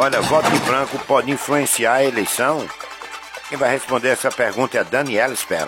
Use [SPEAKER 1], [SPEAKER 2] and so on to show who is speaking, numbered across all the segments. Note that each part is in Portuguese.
[SPEAKER 1] Olha, voto em branco pode influenciar a eleição? Quem vai responder essa pergunta é a Daniela Espera.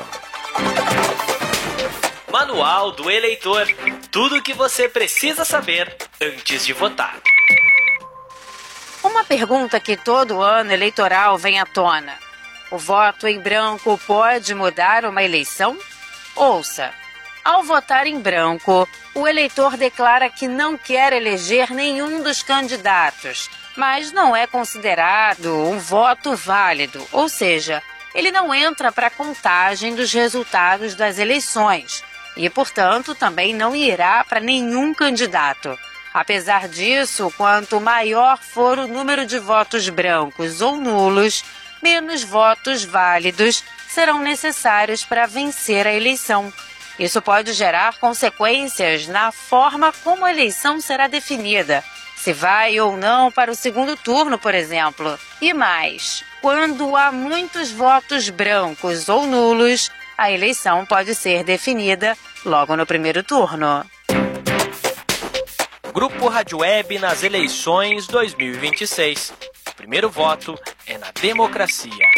[SPEAKER 2] Manual do Eleitor. Tudo o que você precisa saber antes de votar.
[SPEAKER 3] Uma pergunta que todo ano eleitoral vem à tona. O voto em branco pode mudar uma eleição? Ouça. Ao votar em branco, o eleitor declara que não quer eleger nenhum dos candidatos, mas não é considerado um voto válido, ou seja, ele não entra para a contagem dos resultados das eleições e, portanto, também não irá para nenhum candidato. Apesar disso, quanto maior for o número de votos brancos ou nulos, menos votos válidos serão necessários para vencer a eleição. Isso pode gerar consequências na forma como a eleição será definida, se vai ou não para o segundo turno, por exemplo. E mais, quando há muitos votos brancos ou nulos, a eleição pode ser definida logo no primeiro turno.
[SPEAKER 2] Grupo Rádio Web nas eleições 2026. O primeiro voto é na democracia.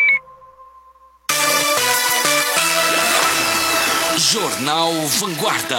[SPEAKER 4] Jornal Vanguarda.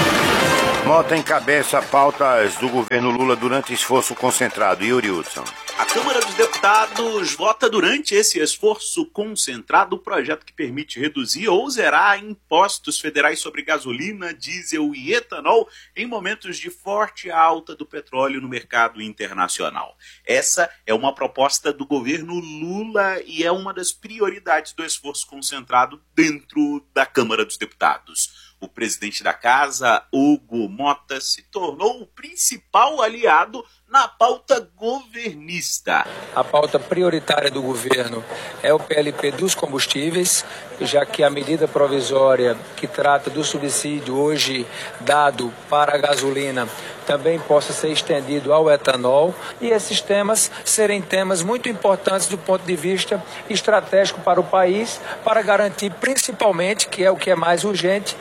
[SPEAKER 1] Mota encabeça pautas do governo Lula durante esforço concentrado. Yuri Hudson.
[SPEAKER 5] A Câmara dos Deputados vota durante esse esforço concentrado o projeto que permite reduzir ou zerar impostos federais sobre gasolina, diesel e etanol em momentos de forte alta do petróleo no mercado internacional. Essa é uma proposta do governo Lula e é uma das prioridades do esforço concentrado dentro da Câmara dos Deputados. O presidente da casa, Hugo Mota, se tornou o principal aliado na pauta governista.
[SPEAKER 6] A pauta prioritária do governo é o PLP dos combustíveis, já que a medida provisória que trata do subsídio hoje dado para a gasolina também possa ser estendido ao etanol, e esses temas serem temas muito importantes do ponto de vista estratégico para o país, para garantir principalmente, que é o que é mais urgente,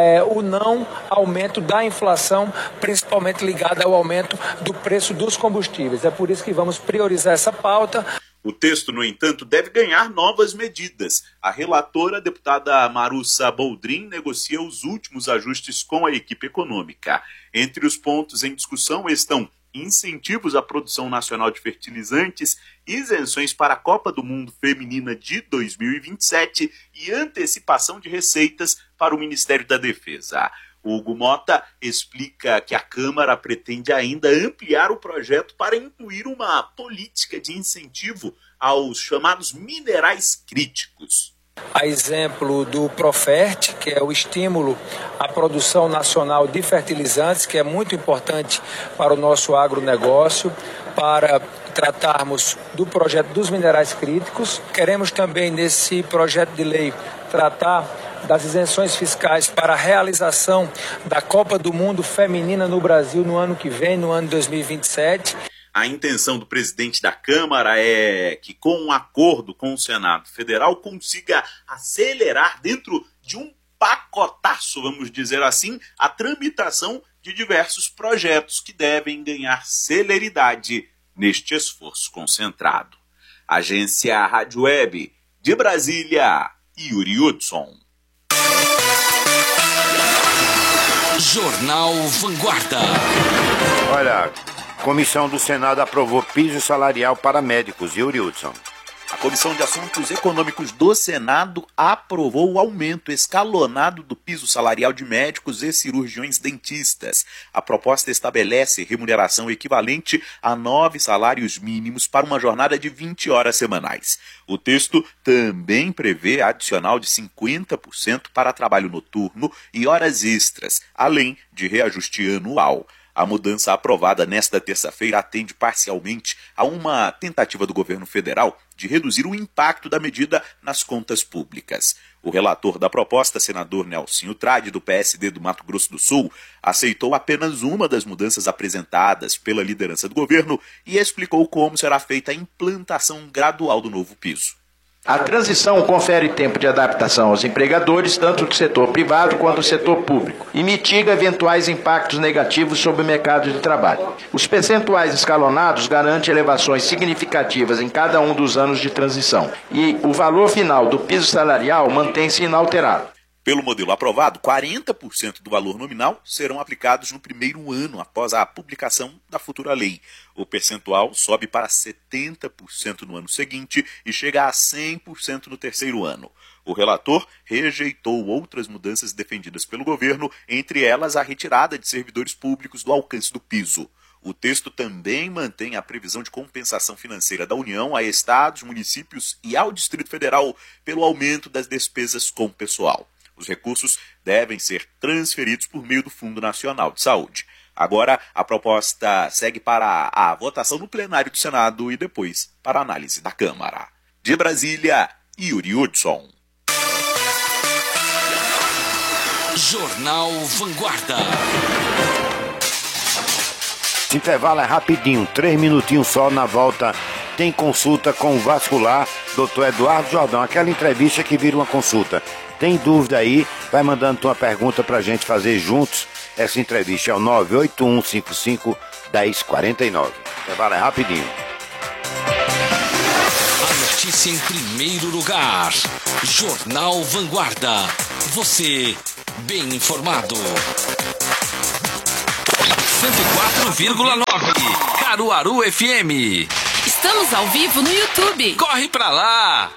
[SPEAKER 6] o não aumento da inflação, principalmente ligada ao aumento do preço dos combustíveis. É por isso que vamos priorizar essa pauta.
[SPEAKER 5] O texto, no entanto, deve ganhar novas medidas. A relatora, a deputada Marussa Boldrin, negocia os últimos ajustes com a equipe econômica. Entre os pontos em discussão estão incentivos à produção nacional de fertilizantes, isenções para a Copa do Mundo Feminina de 2027 e antecipação de receitas para o Ministério da Defesa. Hugo Mota explica que a Câmara pretende ainda ampliar o projeto para incluir uma política de incentivo aos chamados minerais críticos.
[SPEAKER 6] A exemplo do Profert, que é o estímulo à produção nacional de fertilizantes, que é muito importante para o nosso agronegócio, para tratarmos do projeto dos minerais críticos. Queremos também, nesse projeto de lei, tratar das isenções fiscais para a realização da Copa do Mundo Feminina no Brasil no ano que vem, no ano 2027.
[SPEAKER 5] A intenção do presidente da Câmara é que, com um acordo com o Senado Federal, consiga acelerar dentro de um pacotaço, vamos dizer assim, a tramitação de diversos projetos que devem ganhar celeridade neste esforço concentrado. Agência Rádio Web de Brasília, Yuri Hudson.
[SPEAKER 4] Jornal Vanguarda.
[SPEAKER 1] Olha, comissão do Senado aprovou piso salarial para médicos. Yuri Hudson.
[SPEAKER 5] A Comissão de Assuntos Econômicos do Senado aprovou o aumento escalonado do piso salarial de médicos e cirurgiões dentistas. A proposta estabelece remuneração equivalente a 9 salários mínimos para uma jornada de 20 horas semanais. O texto também prevê adicional de 50% para trabalho noturno e horas extras, além de reajuste anual. A mudança aprovada nesta terça-feira atende parcialmente a uma tentativa do governo federal de reduzir o impacto da medida nas contas públicas. O relator da proposta, senador Nelsinho Trade, do PSD do Mato Grosso do Sul, aceitou apenas uma das mudanças apresentadas pela liderança do governo e explicou como será feita a implantação gradual do novo piso.
[SPEAKER 7] A transição confere tempo de adaptação aos empregadores, tanto do setor privado quanto do setor público, e mitiga eventuais impactos negativos sobre o mercado de trabalho. Os percentuais escalonados garantem elevações significativas em cada um dos anos de transição, e o valor final do piso salarial mantém-se inalterado.
[SPEAKER 5] Pelo modelo aprovado, 40% do valor nominal serão aplicados no primeiro ano após a publicação da futura lei. O percentual sobe para 70% no ano seguinte e chega a 100% no terceiro ano. O relator rejeitou outras mudanças defendidas pelo governo, entre elas a retirada de servidores públicos do alcance do piso. O texto também mantém a previsão de compensação financeira da União a estados, municípios e ao Distrito Federal pelo aumento das despesas com pessoal. Os recursos devem ser transferidos por meio do Fundo Nacional de Saúde. Agora, a proposta segue para a votação no plenário do Senado e depois para a análise da Câmara. De Brasília, Yuri Hudson.
[SPEAKER 4] Jornal Vanguarda.
[SPEAKER 1] Esse intervalo é rapidinho, 3 minutinhos só. Na volta tem consulta com o vascular, Dr. Eduardo Jordão. Aquela entrevista que vira uma consulta. Tem dúvida aí? Vai mandando tua pergunta pra gente fazer juntos. Essa entrevista é o 981551049. Intervalo é rapidinho.
[SPEAKER 4] A notícia em primeiro lugar. Jornal Vanguarda. Você bem informado. 104,9 Caruaru FM.
[SPEAKER 8] Estamos ao vivo no YouTube.
[SPEAKER 4] Corre pra lá!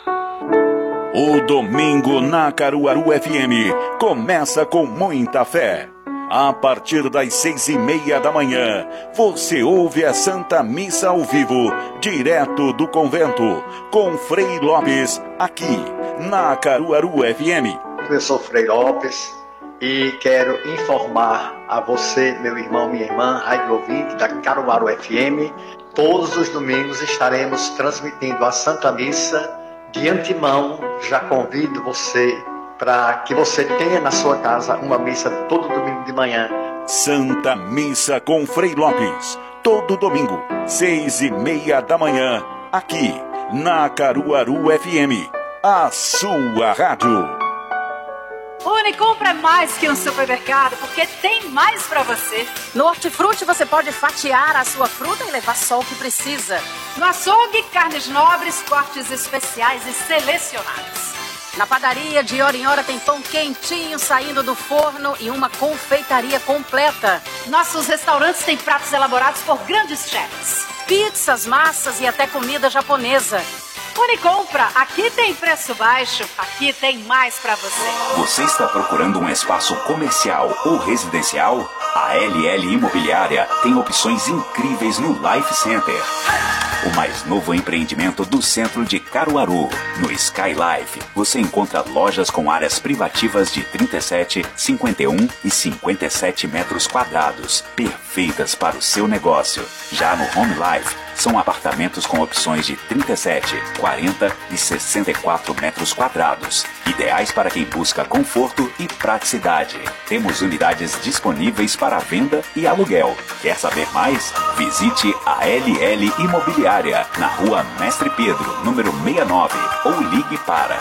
[SPEAKER 9] O Domingo na Caruaru FM começa com muita fé. A partir das 6:30 da manhã, você ouve a Santa Missa ao vivo, direto do convento, com Frei Lopes, aqui na Caruaru FM.
[SPEAKER 10] Eu sou Frei Lopes e quero informar a você, meu irmão, minha irmã, rádio ouvinte da Caruaru FM. Todos os domingos estaremos transmitindo a Santa Missa. De antemão, já convido você para que você tenha na sua casa uma missa todo domingo de manhã.
[SPEAKER 9] Santa Missa com Frei Lopes, todo domingo, 6:30 da manhã, aqui na Caruaru FM, a sua rádio.
[SPEAKER 11] Unicompra é mais que um supermercado, porque tem mais pra você.
[SPEAKER 12] No Hortifruti você pode fatiar a sua fruta e levar só o que precisa.
[SPEAKER 11] No açougue, carnes nobres, cortes especiais e selecionados.
[SPEAKER 12] Na padaria, de hora em hora tem pão quentinho saindo do forno e uma confeitaria completa.
[SPEAKER 11] Nossos restaurantes têm pratos elaborados por grandes chefs.
[SPEAKER 12] Pizzas, massas e até comida japonesa.
[SPEAKER 11] Unicompra, aqui tem preço baixo, aqui tem mais pra você.
[SPEAKER 13] Você está procurando um espaço comercial ou residencial? A LL Imobiliária tem opções incríveis no Life Center, o mais novo empreendimento do centro de Caruaru. No Sky Life, você encontra lojas com áreas privativas de 37, 51 e 57 metros quadrados, perfeitas para o seu negócio. Já no Home Life, são apartamentos com opções de 37, 40 e 64 metros quadrados, ideais para quem busca conforto e praticidade. Temos unidades disponíveis para venda e aluguel. Quer saber mais? Visite a LL Imobiliária, na Rua Mestre Pedro, número 69, ou ligue para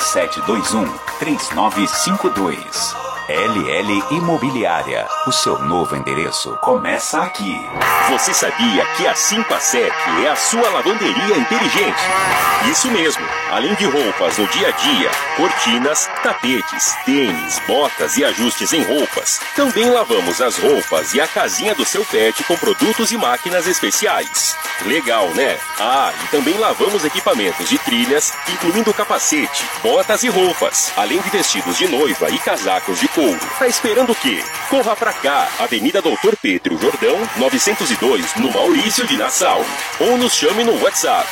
[SPEAKER 13] 3721-3952. LL Imobiliária, o seu novo endereço começa aqui.
[SPEAKER 14] Você sabia que a 5ASEC é a sua lavanderia inteligente? Isso mesmo, além de roupas no dia a dia, cortinas, tapetes, tênis, botas e ajustes em roupas, também lavamos as roupas e a casinha do seu pet com produtos e máquinas especiais. Legal, né? Ah, e também lavamos equipamentos de trilhas, incluindo capacete, botas e roupas, além de vestidos de noiva e casacos de couro. Tá esperando o quê? Corra pra cá, Avenida Doutor Pedro Jordão, 902, no Maurício de Nassau. Ou nos chame no WhatsApp,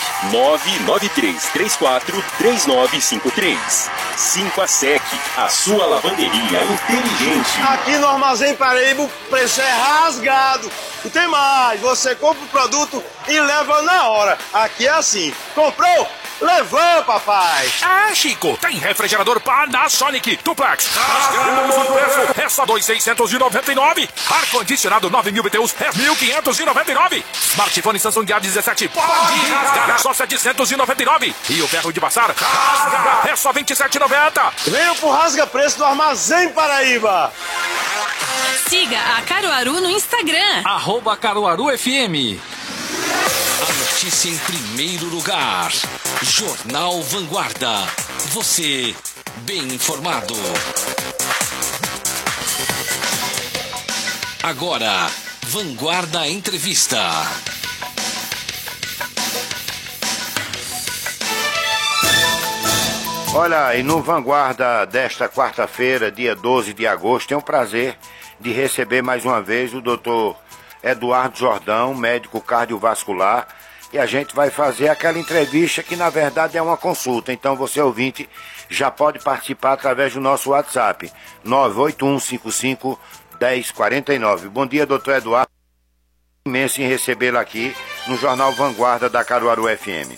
[SPEAKER 14] 993343953. 5ASEC, a sua lavanderia inteligente.
[SPEAKER 15] Aqui no Armazém Paraíba o preço é rasgado. E tem mais, você compra o produto e leva na hora. Aqui é assim, comprou? Levou, papai!
[SPEAKER 16] Ah, Chico, tem refrigerador Panasonic Duplex. Rasgamos o preço, é só 2.699. Ar-condicionado 9.000 BTUs, é 1.599. Smartphone Samsung A17, pode rasgar, é só 799. E o ferro de passar, rasga, é só 27,90.
[SPEAKER 15] Venha pro Rasga Preço do Armazém Paraíba.
[SPEAKER 8] Siga a Caruaru no Instagram.
[SPEAKER 4] @CaruaruFM. A notícia em primeiro lugar. Jornal Vanguarda. Você bem informado. Agora, Vanguarda Entrevista.
[SPEAKER 1] Olha, e no Vanguarda desta quarta-feira, dia 12 de agosto, tenho o prazer de receber mais uma vez o doutor Eduardo Jordão, médico cardiovascular, e a gente vai fazer aquela entrevista que na verdade é uma consulta. Então você, ouvinte, já pode participar através do nosso WhatsApp, 981551049. Bom dia, doutor Eduardo. Imenso em recebê-lo aqui no Jornal Vanguarda da Caruaru FM.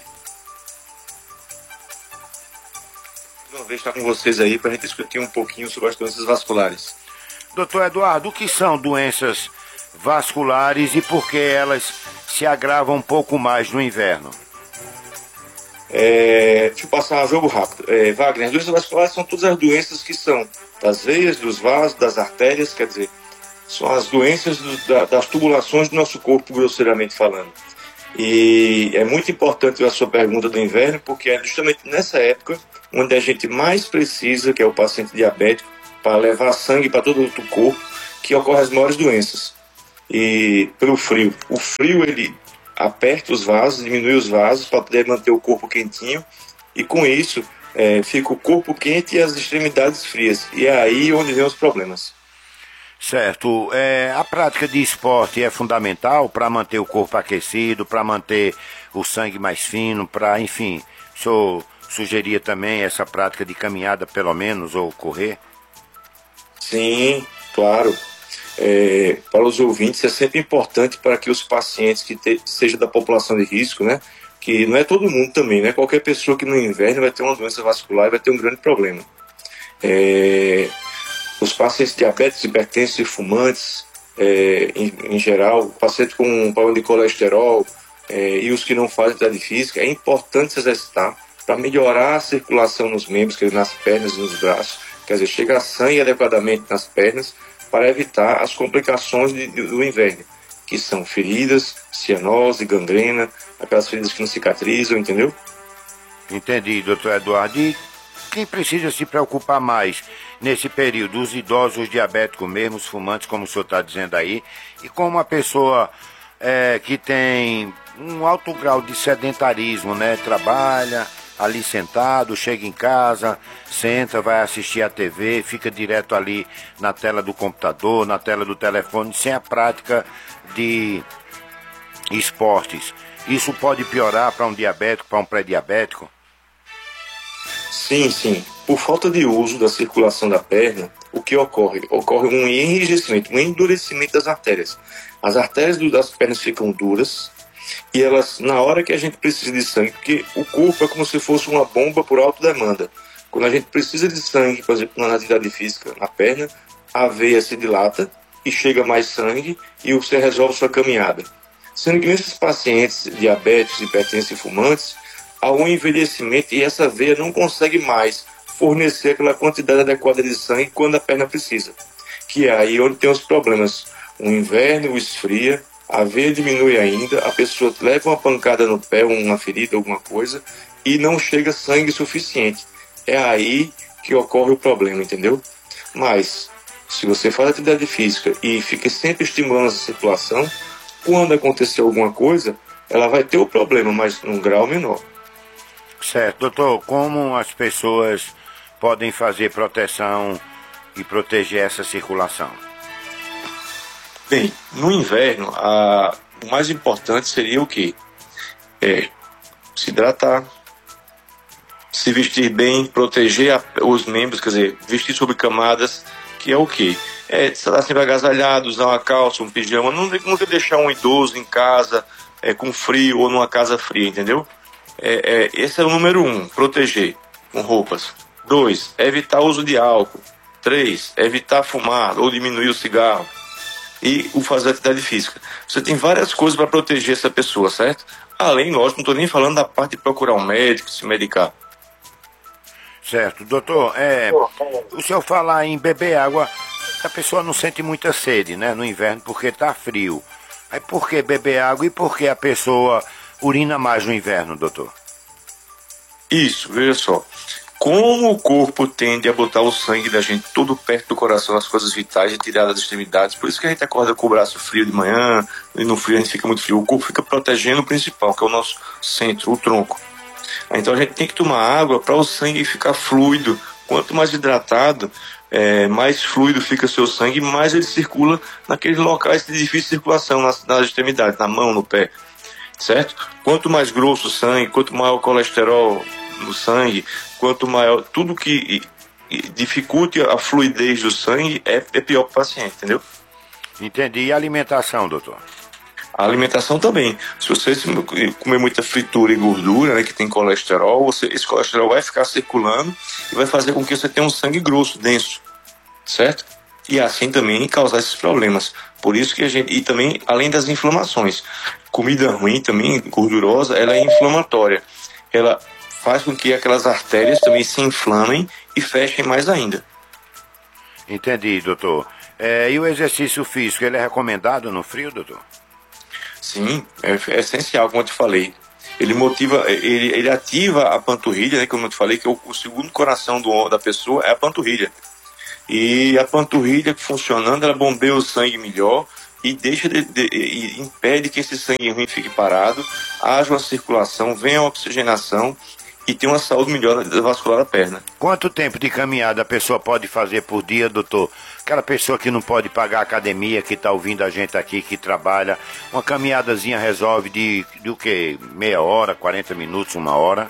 [SPEAKER 17] Uma vez estar com vocês aí para a gente discutir um pouquinho sobre as doenças vasculares.
[SPEAKER 1] Doutor Eduardo, o que são doenças vasculares e por que elas se agravam um pouco mais no inverno?
[SPEAKER 17] Deixa eu passar um jogo rápido. Wagner, as doenças vasculares são todas as doenças que são das veias, dos vasos, das artérias, quer dizer, são as doenças das tubulações do nosso corpo, grosseiramente falando. E é muito importante a sua pergunta do inverno, porque é justamente nessa época onde a gente mais precisa, que é o paciente diabético, para levar sangue para todo o corpo, que ocorrem as maiores doenças. E pelo frio. O frio, ele aperta os vasos, diminui os vasos para poder manter o corpo quentinho, e com isso fica o corpo quente e as extremidades frias. E é aí onde vem os problemas.
[SPEAKER 1] Certo. A prática de esporte é fundamental para manter o corpo aquecido, para manter o sangue mais fino, para, enfim, o senhor sugeria também essa prática de caminhada, pelo menos, ou correr?
[SPEAKER 17] Sim, claro. Para os ouvintes é sempre importante para que os pacientes que sejam da população de risco, né, que não é todo mundo também, né, qualquer pessoa que no inverno vai ter uma doença vascular e vai ter um grande problema. Os pacientes diabéticos, hipertensos e fumantes, em geral, pacientes com problema de colesterol e os que não fazem atividade física, é importante se exercitar para melhorar a circulação nos membros, quer dizer, nas pernas e nos braços, quer dizer, chegar sangue adequadamente nas pernas para evitar as complicações do inverno, que são feridas, cianose, gangrena, aquelas feridas que não cicatrizam, entendeu?
[SPEAKER 1] Entendi, doutor Eduardo. E quem precisa se preocupar mais nesse período? Os idosos, os diabéticos mesmo, os fumantes, como o senhor está dizendo aí, e com uma pessoa que tem um alto grau de sedentarismo, né? Trabalha ali sentado, chega em casa, senta, vai assistir a TV, fica direto ali na tela do computador, na tela do telefone, sem a prática de esportes. Isso pode piorar para um diabético, para um pré-diabético?
[SPEAKER 17] Sim. Por falta de uso da circulação da perna, o que ocorre? Ocorre um enrijecimento, um endurecimento das artérias. As artérias das pernas ficam duras e elas, na hora que a gente precisa de sangue, porque o corpo é como se fosse uma bomba por alta demanda. Quando a gente precisa de sangue, por exemplo, na atividade física, na perna, a veia se dilata e chega mais sangue e você resolve sua caminhada. Sendo que nesses pacientes diabéticos, hipertensos e fumantes, há um envelhecimento e essa veia não consegue mais fornecer aquela quantidade adequada de sangue quando a perna precisa. Que é aí onde tem os problemas. O inverno esfria, a veia diminui ainda, a pessoa leva uma pancada no pé, uma ferida, alguma coisa, e não chega sangue suficiente. É aí que ocorre o problema, entendeu? Mas, se você faz atividade física e fica sempre estimulando essa circulação, quando acontecer alguma coisa, ela vai ter o problema, mas num grau menor.
[SPEAKER 1] Certo, doutor, como as pessoas podem fazer proteção e proteger essa circulação?
[SPEAKER 17] Bem, no inverno, o mais importante seria o quê? Se hidratar, se vestir bem, proteger os membros, quer dizer, vestir sobre camadas, que é o quê? Estar sempre agasalhado, usar uma calça, um pijama, nunca deixar um idoso em casa com frio ou numa casa fria, entendeu? Esse é o número 1, proteger com roupas. 2, evitar o uso de álcool. 3, evitar fumar ou diminuir o cigarro. E o fazer atividade física. Você tem várias coisas para proteger essa pessoa, certo? Além, lógico, não estou nem falando da parte de procurar um médico, se medicar.
[SPEAKER 1] Certo. Doutor, o senhor falar em beber água, a pessoa não sente muita sede, né, no inverno, porque está frio. Aí por que beber água e por que a pessoa urina mais no inverno, doutor?
[SPEAKER 17] Isso, veja só. Como o corpo tende a botar o sangue da gente todo perto do coração, as coisas vitais, e tirar das extremidades, por isso que a gente acorda com o braço frio de manhã, e no frio a gente fica muito frio. O corpo fica protegendo o principal, que é o nosso centro, o tronco. Então a gente tem que tomar água para o sangue ficar fluido. Quanto mais hidratado, mais fluido fica o seu sangue, mais ele circula naqueles locais de difícil circulação, nas extremidades, na mão, no pé, certo? Quanto mais grosso o sangue, quanto maior o colesterol no sangue, quanto maior, tudo que dificulte a fluidez do sangue é pior para o paciente, entendeu?
[SPEAKER 1] Entendi. E a alimentação, doutor?
[SPEAKER 17] A alimentação também. Se você comer muita fritura e gordura, né, que tem colesterol, esse colesterol vai ficar circulando e vai fazer com que você tenha um sangue grosso, denso, certo? E assim também causar esses problemas. Por isso que a gente... E também, além das inflamações, comida ruim também, gordurosa, ela é inflamatória. Ela faz com que aquelas artérias também se inflamem e fechem mais ainda.
[SPEAKER 1] Entendi, doutor. E o exercício físico, ele é recomendado no frio, doutor?
[SPEAKER 17] Sim, é essencial, como eu te falei. Ele motiva, ele ativa a panturrilha, né, como eu te falei, que o segundo coração da pessoa é a panturrilha. E a panturrilha funcionando, ela bombeia o sangue melhor e e impede que esse sangue ruim fique parado, haja uma circulação, venha a oxigenação e tenha uma saúde melhor vascular da perna.
[SPEAKER 1] Quanto tempo de caminhada a pessoa pode fazer por dia, doutor? Aquela pessoa que não pode pagar a academia, que está ouvindo a gente aqui, que trabalha, uma caminhadazinha resolve de o quê? Meia hora, 40 minutos, 1 hora?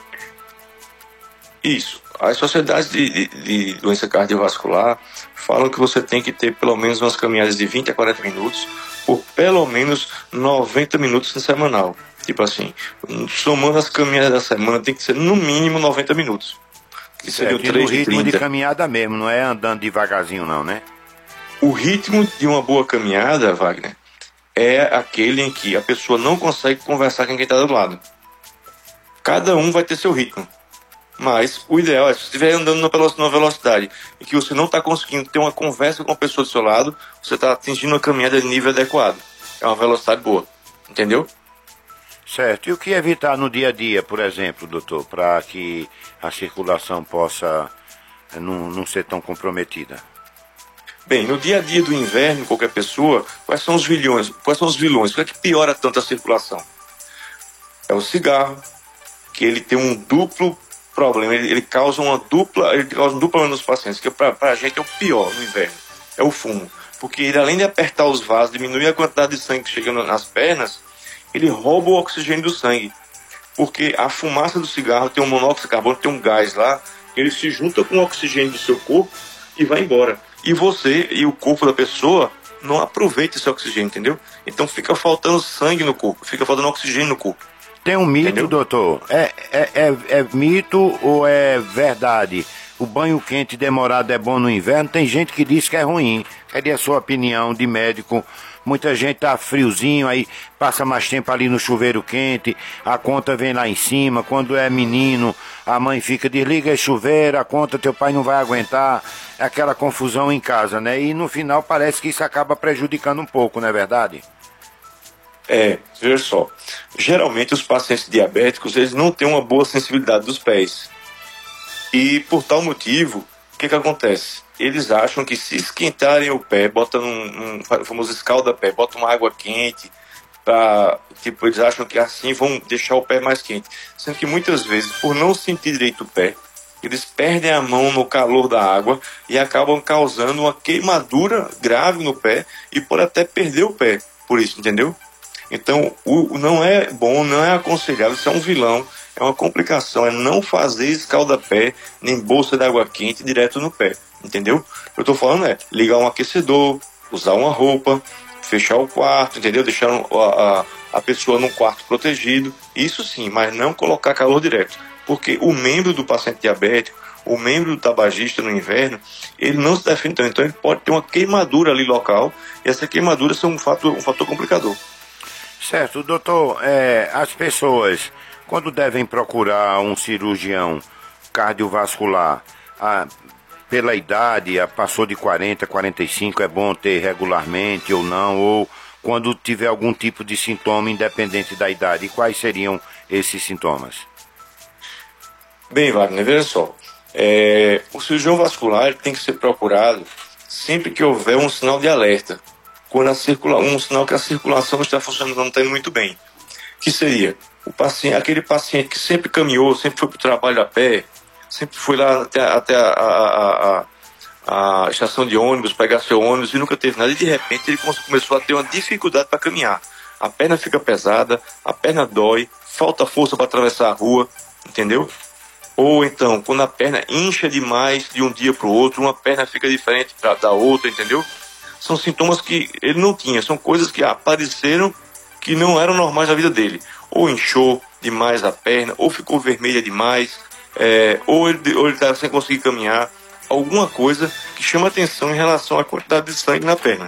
[SPEAKER 17] Isso. As sociedades de doença cardiovascular falam que você tem que ter pelo menos umas caminhadas de 20 a 40 minutos por pelo menos 90 minutos semanal. Tipo assim, somando as caminhadas da semana, tem que ser no mínimo 90 minutos. Que seria o 3
[SPEAKER 1] de 30. No ritmo de caminhada mesmo, não é andando devagarzinho não, né?
[SPEAKER 17] O ritmo de uma boa caminhada, Wagner, é aquele em que a pessoa não consegue conversar com quem está do lado. Cada um vai ter seu ritmo. Mas o ideal é, se você estiver andando numa velocidade e que você não está conseguindo ter uma conversa com a pessoa do seu lado, você está atingindo uma caminhada de nível adequado. É uma velocidade boa. Entendeu?
[SPEAKER 1] Certo. E o que evitar no dia a dia, por exemplo, doutor, para que a circulação possa não ser tão comprometida?
[SPEAKER 17] Bem, no dia a dia do inverno, qualquer pessoa, quais são os vilões? O que é que piora tanto a circulação? É o cigarro, que ele tem um duplo problema, ele causa um duplo problema nos pacientes, que para a gente é o pior no inverno, é o fumo. Porque ele, além de apertar os vasos, diminuir a quantidade de sangue que chega nas pernas, ele rouba o oxigênio do sangue. Porque a fumaça do cigarro tem um monóxido de carbono, tem um gás lá, ele se junta com o oxigênio do seu corpo e vai embora. E você e o corpo da pessoa não aproveita esse oxigênio, entendeu? Então fica faltando sangue no corpo, fica faltando oxigênio no corpo.
[SPEAKER 1] Tem um mito, entendeu? Doutor? É mito ou é verdade? O banho quente demorado é bom no inverno? Tem gente que diz que é ruim. Queria a sua opinião de médico. Muita gente tá friozinho, aí passa mais tempo ali no chuveiro quente, a conta vem lá em cima. Quando é menino, a mãe fica, desliga esse chuveiro, a conta teu pai não vai aguentar. É aquela confusão em casa, né? E no final parece que isso acaba prejudicando um pouco, não é verdade?
[SPEAKER 17] Veja só. Geralmente os pacientes diabéticos, eles não têm uma boa sensibilidade dos pés. E por tal motivo, o que acontece? Eles acham que se esquentarem o pé, botam num famoso escalda-pé, botam uma água quente, eles acham que assim vão deixar o pé mais quente. Sendo que muitas vezes, por não sentir direito o pé, eles perdem a mão no calor da água e acabam causando uma queimadura grave no pé e pode até perder o pé, por isso, entendeu? Então, não é bom, não é aconselhável, isso é um vilão, é uma complicação, é não fazer escalda-pé nem bolsa de água quente direto no pé, entendeu? Eu tô falando ligar um aquecedor, usar uma roupa, fechar o quarto, entendeu? Deixar a pessoa num quarto protegido, isso sim, mas não colocar calor direto, porque o membro do paciente diabético, o membro do tabagista no inverno, ele não se defende tanto, então ele pode ter uma queimadura ali local, e essa queimadura é um fator complicador.
[SPEAKER 1] Certo, doutor, as pessoas, quando devem procurar um cirurgião cardiovascular, pela idade, passou de 40, 45, é bom ter regularmente ou não, ou quando tiver algum tipo de sintoma independente da idade, e quais seriam esses sintomas?
[SPEAKER 17] Bem, Wagner, veja só, o cirurgião vascular tem que ser procurado sempre que houver um sinal de alerta, quando um sinal que a circulação está funcionando, não está indo muito bem, que seria aquele paciente que sempre caminhou, sempre foi para o trabalho a pé, sempre foi lá até a estação de ônibus, pegar seu ônibus e nunca teve nada, e de repente ele começou a ter uma dificuldade para caminhar, a perna fica pesada, a perna dói, falta força para atravessar a rua, entendeu? Ou então, quando a perna incha demais de um dia para o outro, uma perna fica diferente da outra, entendeu? São sintomas que ele não tinha, são coisas que apareceram que não eram normais na vida dele. Ou inchou demais a perna, ou ficou vermelha demais, ou ele está sem conseguir caminhar. Alguma coisa que chama atenção em relação à quantidade de sangue na perna.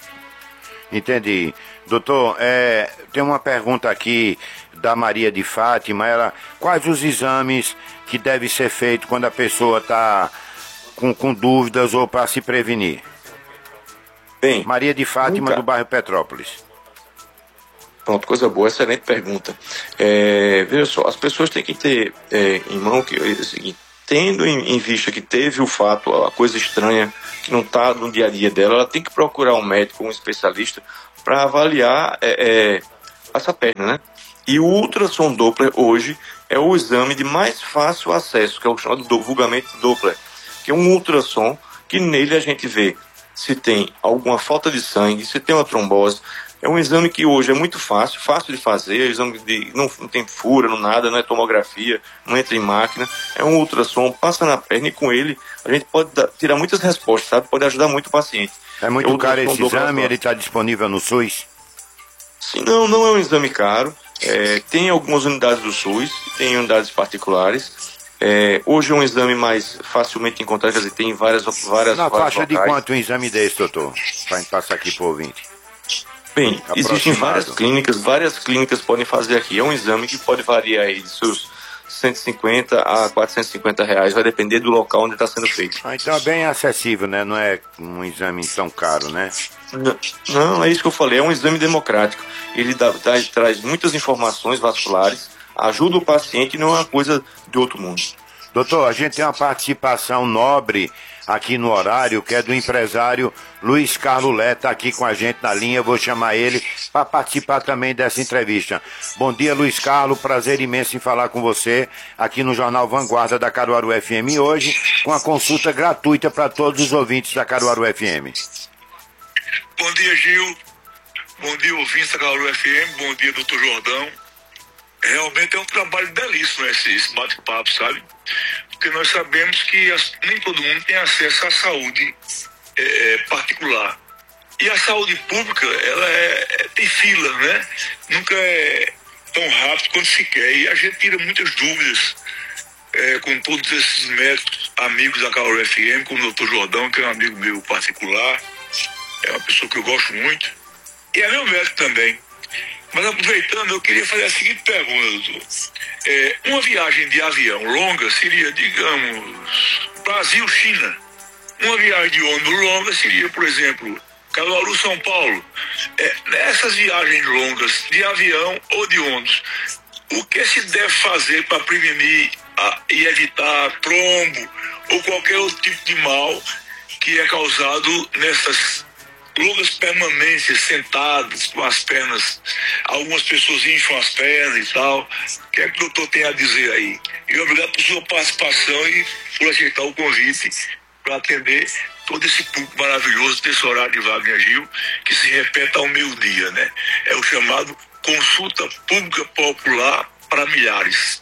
[SPEAKER 1] Entendi. Doutor, tem uma pergunta aqui da Maria de Fátima. Quais os exames que devem ser feitos quando a pessoa está com dúvidas ou para se prevenir?
[SPEAKER 17] Bem,
[SPEAKER 1] Maria de Fátima, do bairro Petrópolis.
[SPEAKER 17] Pronto, coisa boa, excelente pergunta. Veja só, as pessoas têm que ter em mão que é o seguinte, tendo em vista que teve o fato, a coisa estranha, que não está no dia a dia dela, ela tem que procurar um médico, um especialista, para avaliar essa perna, né? E o ultrassom Doppler hoje é o exame de mais fácil acesso, que é o chamado vulgarmente Doppler, que é um ultrassom que nele a gente vê se tem alguma falta de sangue, se tem uma trombose. É um exame que hoje é muito fácil de fazer, exame não tem fura, não nada, não é tomografia, não entra em máquina, é um ultrassom, passa na perna e com ele a gente pode tirar muitas respostas, sabe? Pode ajudar muito o paciente.
[SPEAKER 1] É muito caro esse exame, ele está disponível no SUS?
[SPEAKER 17] Sim, não é um exame caro, tem algumas unidades do SUS, tem unidades particulares. Hoje é um exame mais facilmente encontrado, quer dizer, tem várias
[SPEAKER 1] na faixa de quanto um exame desse, doutor? Para passar aqui para o ouvinte.
[SPEAKER 17] Bem, existem várias clínicas podem fazer aqui. É um exame que pode variar aí de seus 150 a 450 reais, vai depender do local onde está sendo feito.
[SPEAKER 1] Então é bem acessível, né? Não é um exame tão caro, né?
[SPEAKER 17] Não, é isso que eu falei, é um exame democrático. Ele traz muitas informações vasculares, ajuda o paciente e não é uma coisa de outro mundo.
[SPEAKER 1] Doutor, a gente tem uma participação nobre aqui no horário, que é do empresário Luiz Carlos Lé, tá aqui com a gente na linha, eu vou chamar ele para participar também dessa entrevista. Bom dia, Luiz Carlos, prazer imenso em falar com você aqui no Jornal Vanguarda da Caruaru FM, hoje com a consulta gratuita para todos os ouvintes da Caruaru FM.
[SPEAKER 18] Bom dia, Gil, bom dia, ouvintes da Caruaru FM, bom dia, doutor Jordão. Realmente é um trabalho belíssimo esse bate-papo, sabe? Porque nós sabemos que nem todo mundo tem acesso à saúde particular. E a saúde pública, ela tem fila, né? Nunca é tão rápido quanto se quer. E a gente tira muitas dúvidas com todos esses médicos, amigos da Caruaru FM, como o Dr. Jordão, que é um amigo meu particular. É uma pessoa que eu gosto muito. E é meu médico também. Mas aproveitando, eu queria fazer a seguinte pergunta, doutor. Uma viagem de avião longa seria, digamos, Brasil-China. Uma viagem de ônibus longa seria, por exemplo, Caruaru-São Paulo. Nessas viagens longas de avião ou de ônibus, o que se deve fazer para prevenir e evitar trombo ou qualquer outro tipo de mal que é causado nessas longas permanências sentadas com as pernas? Algumas pessoas incham as pernas e tal. O que é que o doutor tem a dizer aí? E obrigado por sua participação e por aceitar o convite para atender todo esse público maravilhoso desse horário de Wagner Gil, que se repete ao meio-dia, né? É o chamado Consulta Pública Popular para Milhares.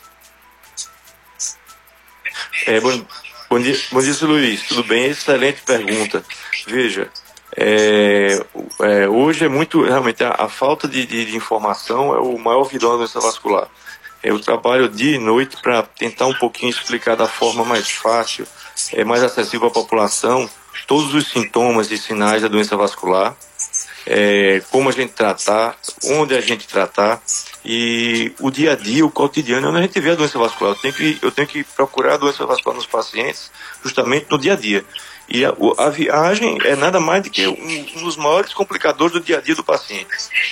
[SPEAKER 17] Bom dia, Luiz. Tudo bem? Excelente pergunta. Veja, Hoje é muito, realmente, a falta de informação é o maior vilão da doença vascular. Eu trabalho dia e noite para tentar um pouquinho explicar da forma mais fácil, mais acessível à população, todos os sintomas e sinais da doença vascular, como a gente tratar, onde a gente tratar, e o dia a dia, o cotidiano, onde a gente vê a doença vascular. Eu tenho que procurar a doença vascular nos pacientes justamente no dia a dia. E a viagem é nada mais do que um dos maiores complicadores do dia a dia do paciente.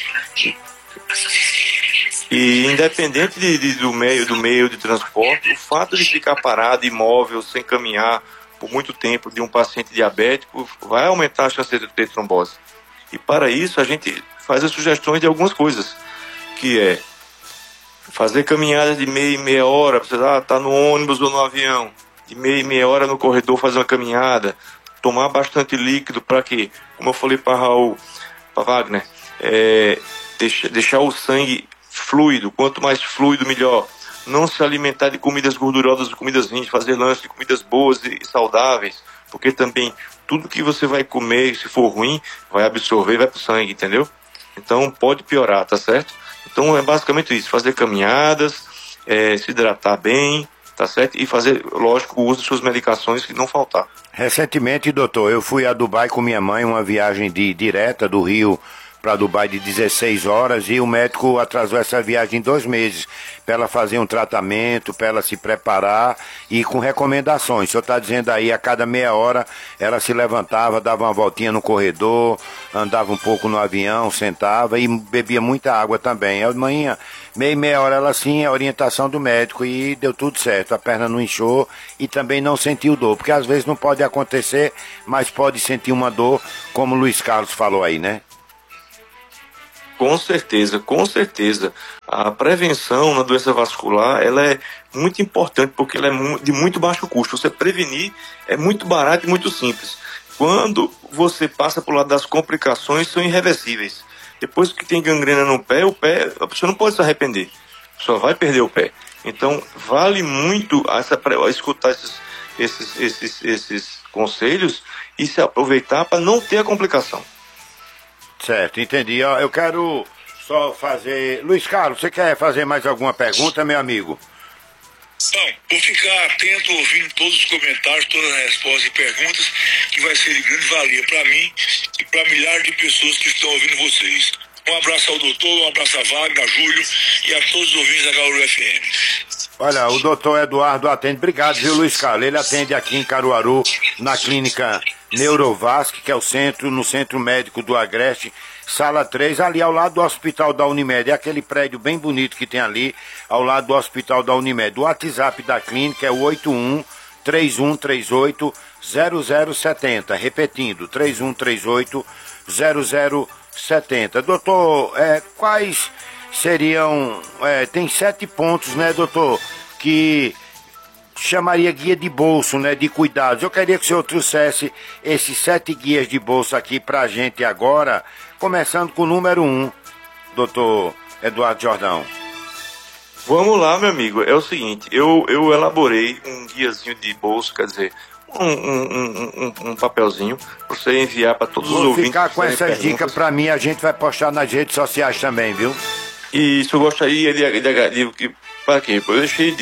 [SPEAKER 17] E independente do meio de transporte, o fato de ficar parado, imóvel, sem caminhar por muito tempo de um paciente diabético vai aumentar a chance de ter trombose. E para isso a gente faz as sugestões de algumas coisas, que é fazer caminhadas de meia e meia hora, você tá no ônibus ou no avião, de meia e meia hora no corredor fazer uma caminhada, tomar bastante líquido para que, como eu falei para Wagner, deixar o sangue fluido, quanto mais fluido melhor. Não se alimentar de comidas gordurosas, de comidas ruins, fazer lanche de comidas boas e saudáveis, porque também tudo que você vai comer, se for ruim, vai absorver e vai pro sangue, entendeu? Então pode piorar, tá certo? Então é basicamente isso, fazer caminhadas, se hidratar bem, tá certo? E fazer, lógico, o uso de suas medicações, que não faltar.
[SPEAKER 1] Recentemente, doutor, eu fui a Dubai com minha mãe, uma viagem direta do Rio para Dubai de 16 horas, e o médico atrasou essa viagem 2 meses para ela fazer um tratamento, para ela se preparar e com recomendações. O senhor está dizendo aí, a cada meia hora ela se levantava, dava uma voltinha no corredor, andava um pouco no avião, sentava e bebia muita água também. Amanhã, meia hora ela sim, a orientação do médico, e deu tudo certo. A perna não inchou e também não sentiu dor, porque às vezes não pode acontecer, mas pode sentir uma dor, como o Luiz Carlos falou aí, né?
[SPEAKER 17] Com certeza, com certeza. A prevenção na doença vascular, ela é muito importante, porque ela é de muito baixo custo. Você prevenir é muito barato e muito simples. Quando você passa por lado das complicações, são irreversíveis. Depois que tem gangrena no pé, a pessoa não pode se arrepender. Só vai perder o pé. Então, vale muito escutar esses conselhos e se aproveitar para não ter a complicação.
[SPEAKER 1] Certo, entendi. Eu quero só fazer... Luiz Carlos, você quer fazer mais alguma pergunta, meu amigo?
[SPEAKER 18] Não, vou ficar atento, ouvindo todos os comentários, todas as respostas e perguntas, que vai ser de grande valia para mim e para milhares de pessoas que estão ouvindo vocês. Um abraço ao doutor, um abraço a Wagner, a Júlio e a todos os ouvintes da Caruaru FM.
[SPEAKER 1] Olha, o doutor Eduardo atende, obrigado, viu, Luiz Carlos? Ele atende aqui em Caruaru, na clínica Neurovasc, que é no Centro Médico do Agreste, sala 3, ali ao lado do Hospital da Unimed. É aquele prédio bem bonito que tem ali, ao lado do Hospital da Unimed. O WhatsApp da clínica é o 81-3138-0070. Repetindo, 3138-0070. Doutor, quais seriam... tem 7 pontos, né, doutor, que chamaria guia de bolso, né, de cuidados. Eu queria que o senhor trouxesse esses 7 guias de bolso aqui pra gente agora, começando com o número 1, doutor Eduardo Jordão.
[SPEAKER 17] Vamos lá, meu amigo. É o seguinte, eu elaborei um guiazinho de bolso, quer dizer, um papelzinho para você enviar para todos os ouvintes.
[SPEAKER 1] Vou ficar com essas dicas para mim, a gente vai postar nas redes sociais também, viu?
[SPEAKER 17] E isso eu gostaria de para quê? Eu deixei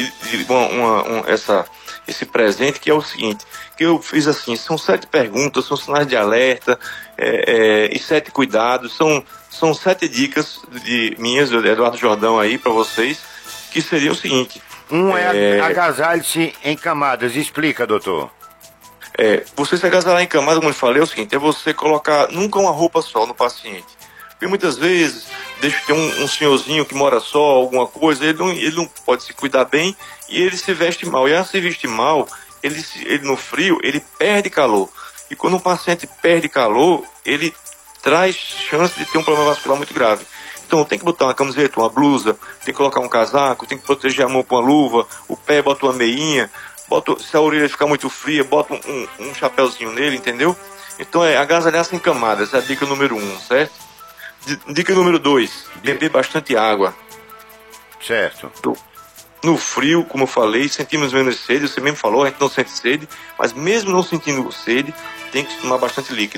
[SPEAKER 17] esse presente, que é o seguinte, que eu fiz assim, são 7 perguntas, são sinais de alerta, e 7 cuidados, são 7 dicas minhas, do Eduardo Jordão aí, para vocês, que seria o seguinte.
[SPEAKER 1] Agasalhe-se em camadas, explica, doutor.
[SPEAKER 17] Você se agasalhar em camada, como eu falei, é o seguinte, é você colocar nunca uma roupa só no paciente. Porque muitas vezes tem um senhorzinho que mora só, alguma coisa, ele não pode se cuidar bem e ele se veste mal. E ao se vestir mal, ele no frio, ele perde calor. E quando um paciente perde calor, ele traz chance de ter um problema vascular muito grave. Então tem que botar uma camiseta, uma blusa, tem que colocar um casaco, tem que proteger a mão com uma luva, o pé bota uma meinha, se a orelha ficar muito fria, bota um chapéuzinho nele, entendeu? Então agasalhar-se em camadas, essa é a dica número 1, certo? Dica número 2, beber bastante água.
[SPEAKER 1] Certo.
[SPEAKER 17] No frio, como eu falei, sentimos menos sede, você mesmo falou, a gente não sente sede, mas mesmo não sentindo sede, tem que tomar bastante líquido.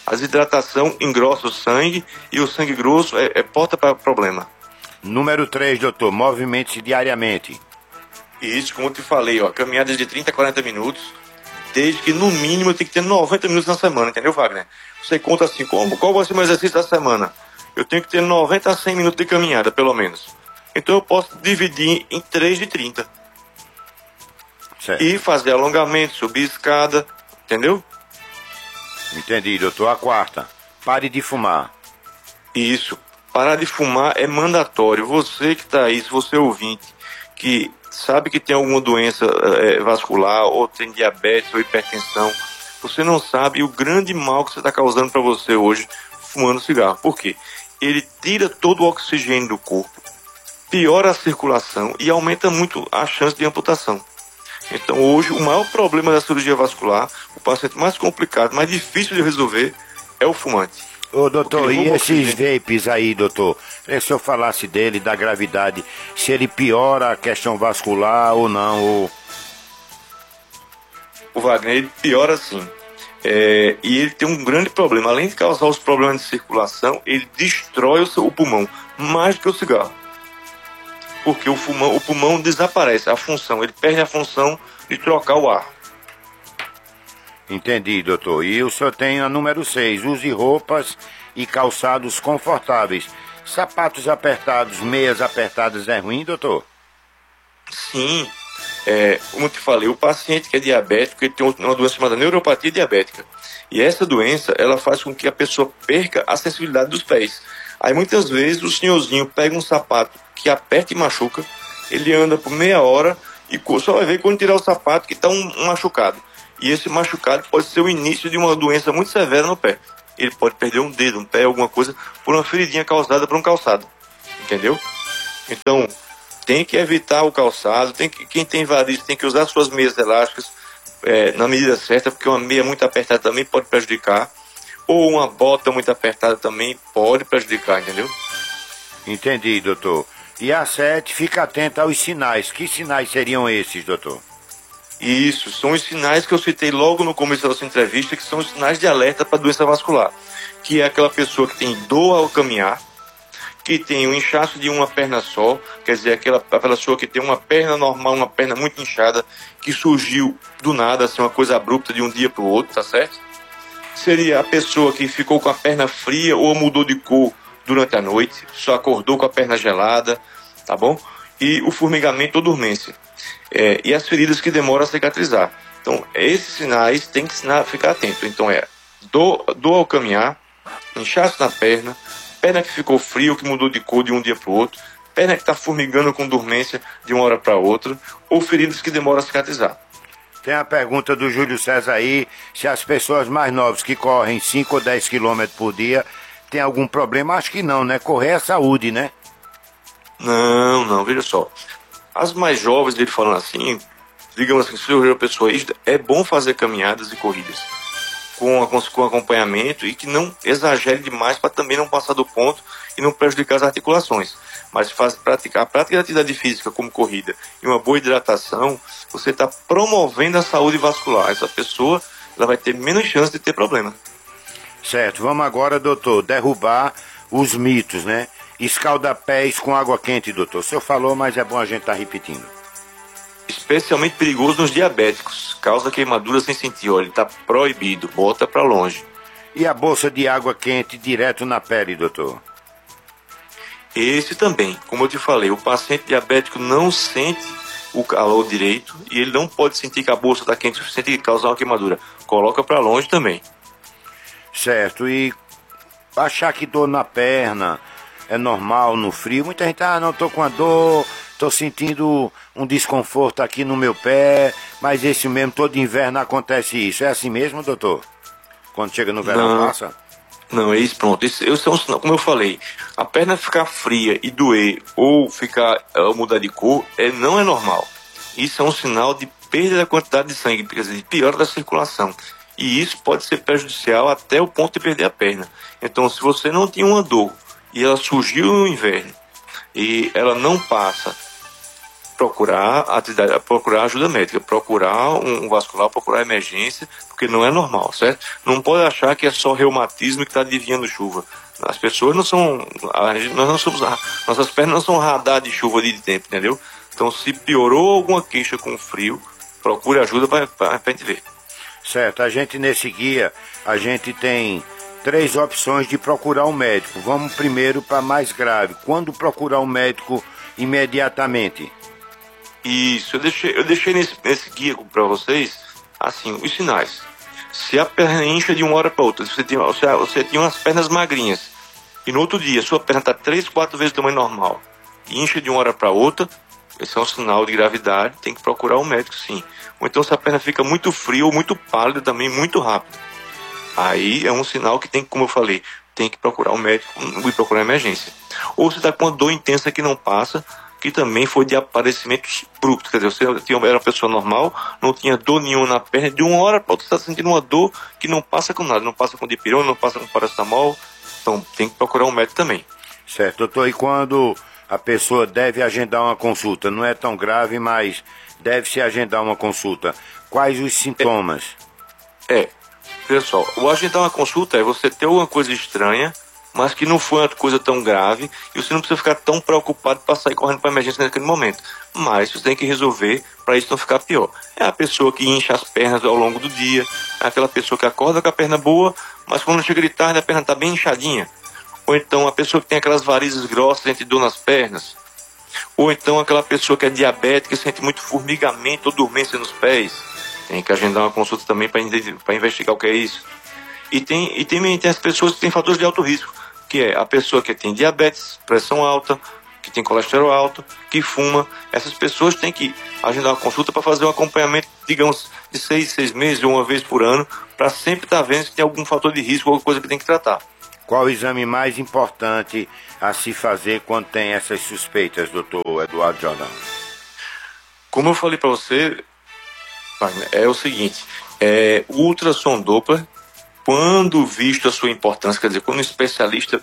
[SPEAKER 17] A desidratação engrossa o sangue e o sangue grosso é porta para problema.
[SPEAKER 1] Número 3, doutor, movimente-se diariamente.
[SPEAKER 17] Isso, como eu te falei, ó, caminhadas de 30 a 40 minutos, desde que no mínimo tem que ter 90 minutos na semana, entendeu, Wagner? Você conta assim, qual vai ser o meu exercício da semana? Eu tenho que ter 90 a 100 minutos de caminhada, pelo menos. Então eu posso dividir em 3 de 30.
[SPEAKER 1] Certo.
[SPEAKER 17] E fazer alongamento, subir escada, entendeu?
[SPEAKER 1] Entendi, doutor. A 4, pare de fumar.
[SPEAKER 17] Isso, parar de fumar é mandatório. Você que está aí, se você é ouvinte, que sabe que tem alguma doença vascular, ou tem diabetes ou hipertensão, você não sabe o grande mal que você está causando para você hoje fumando cigarro. Por quê? Ele tira todo o oxigênio do corpo, piora a circulação e aumenta muito a chance de amputação. Então hoje o maior problema da cirurgia vascular, o paciente mais complicado, mais difícil de resolver, é o fumante.
[SPEAKER 1] Ô doutor, e esses vapes aí, doutor? Queria que o senhor falasse dele, da gravidade, se ele piora a questão vascular ou não, ou...
[SPEAKER 17] O Wagner, ele piora sim. E ele tem um grande problema. Além de causar os problemas de circulação, ele destrói o pulmão, mais do que o cigarro. Porque o pulmão desaparece, a função, ele perde a função de trocar o ar.
[SPEAKER 1] Entendi, doutor. E o senhor tem a número 6, use roupas e calçados confortáveis. Sapatos apertados, meias apertadas é ruim, doutor?
[SPEAKER 17] Sim. Como eu te falei, o paciente que é diabético, ele tem uma doença chamada neuropatia diabética. E essa doença, ela faz com que a pessoa perca a sensibilidade dos pés. Aí muitas vezes o senhorzinho pega um sapato que aperta e machuca, ele anda por meia hora e só vai ver quando tirar o sapato que está um machucado. E esse machucado pode ser o início de uma doença muito severa no pé. Ele pode perder um dedo, um pé, alguma coisa, por uma feridinha causada por um calçado. Entendeu? Então, tem que evitar o calçado, quem tem varizes tem que usar suas meias elásticas na medida certa, porque uma meia muito apertada também pode prejudicar. Ou uma bota muito apertada também pode prejudicar, entendeu?
[SPEAKER 1] Entendi, doutor. E a 7, fica atento aos sinais. Que sinais seriam esses, doutor?
[SPEAKER 17] Isso, são os sinais que eu citei logo no começo da nossa entrevista, que são os sinais de alerta para doença vascular. Que é aquela pessoa que tem dor ao caminhar, que tem um inchaço de uma perna só, quer dizer, aquela pessoa que tem uma perna normal, uma perna muito inchada, que surgiu do nada, assim, uma coisa abrupta de um dia para o outro, tá certo? Seria a pessoa que ficou com a perna fria ou mudou de cor durante a noite, só acordou com a perna gelada, tá bom? E o formigamento ou dormência. E as feridas que demoram a cicatrizar. Então, esses sinais tem que ficar atento. Então, dor ao caminhar, inchaço na perna que ficou frio, que mudou de cor de um dia para o outro, perna que está formigando com dormência de uma hora para outra, ou feridas que demoram a cicatrizar.
[SPEAKER 1] Tem a pergunta do Júlio César aí, se as pessoas mais novas que correm 5 ou 10 quilômetros por dia tem algum problema. Acho que não, né? Correr é saúde, né?
[SPEAKER 17] Não, veja só. As mais jovens, dele falando assim, digamos assim, se eu pessoa é bom fazer caminhadas e corridas com acompanhamento e que não exagere demais para também não passar do ponto e não prejudicar as articulações. Mas a prática de atividade física como corrida e uma boa hidratação, você está promovendo a saúde vascular. Essa pessoa ela vai ter menos chance de ter problema.
[SPEAKER 1] Certo, vamos agora, doutor, derrubar os mitos, né? Escalda-pés com água quente, doutor. O senhor falou, mas é bom a gente estar repetindo.
[SPEAKER 17] Especialmente perigoso nos diabéticos. Causa queimadura sem sentir. Olha, ele está proibido. Bota para longe.
[SPEAKER 1] E a bolsa de água quente direto na pele, doutor?
[SPEAKER 17] Esse também. Como eu te falei, o paciente diabético não sente o calor direito e ele não pode sentir que a bolsa está quente o suficiente e causar uma queimadura. Coloca para longe também.
[SPEAKER 1] Certo. E achar que dor na perna é normal no frio. Muita gente, não, tô com a dor, tô sentindo um desconforto aqui no meu pé, mas esse mesmo, todo inverno acontece isso. É assim mesmo, doutor? Quando chega no verão, passa?
[SPEAKER 17] Não, é isso, pronto. Isso é um sinal, como eu falei, a perna ficar fria e doer ou mudar de cor, não é normal. Isso é um sinal de perda da quantidade de sangue, quer dizer, de piora da circulação. E isso pode ser prejudicial até o ponto de perder a perna. Então, se você não tinha uma dor e ela surgiu no inverno e ela não passa procurar ajuda médica, procurar um vascular, procurar emergência, porque não é normal, certo? Não pode achar que é só reumatismo que está adivinhando chuva. As pessoas não são, nossas pernas não são radar de chuva de tempo, entendeu? Então, se piorou alguma queixa com frio, procure ajuda para a gente ver.
[SPEAKER 1] Certo, a gente nesse guia, a gente tem 3 opções de procurar um médico. Vamos primeiro para mais grave. Quando procurar um médico imediatamente?
[SPEAKER 17] Isso, eu deixei nesse guia para vocês, assim, os sinais. Se a perna incha de uma hora para outra, você tinha umas pernas magrinhas, e no outro dia sua perna está 3, 4 vezes o tamanho normal, e incha de uma hora para outra, esse é um sinal de gravidade, tem que procurar um médico sim. Ou então se a perna fica muito fria ou muito pálida também, muito rápido. Aí é um sinal que tem que, como eu falei, tem que procurar um médico e procurar emergência. Ou se está com uma dor intensa que não passa, que também foi de aparecimentos brutos. Quer dizer, você era uma pessoa normal, não tinha dor nenhuma na perna, de uma hora para outra você está sentindo uma dor que não passa com nada, não passa com dipirona, não passa com paracetamol, então tem que procurar um médico também.
[SPEAKER 1] Certo, doutor, e quando a pessoa deve agendar uma consulta? Não é tão grave, mas deve-se agendar uma consulta. Quais os sintomas?
[SPEAKER 17] Pessoal, o agendar uma consulta é você ter alguma coisa estranha, mas que não foi uma coisa tão grave, e você não precisa ficar tão preocupado para sair correndo para emergência naquele momento. Mas você tem que resolver para isso não ficar pior. É a pessoa que incha as pernas ao longo do dia, é aquela pessoa que acorda com a perna boa, mas quando chega de tarde a perna está bem inchadinha. Ou então a pessoa que tem aquelas varizes grossas, sente dor nas pernas. Ou então aquela pessoa que é diabética e sente muito formigamento ou dormência nos pés. Tem que agendar uma consulta também para investigar o que é isso. E tem as pessoas que têm fatores de alto risco, que é a pessoa que tem diabetes, pressão alta, que tem colesterol alto, que fuma. Essas pessoas têm que agendar uma consulta para fazer um acompanhamento, digamos, de 6 meses ou uma vez por ano, para sempre estar vendo se tem algum fator de risco ou alguma coisa que tem que tratar.
[SPEAKER 1] Qual o exame mais importante a se fazer quando tem essas suspeitas, doutor Eduardo Jordão?
[SPEAKER 17] Como eu falei para você, é o seguinte, o ultrassom Doppler, quando visto a sua importância, quer dizer, quando um especialista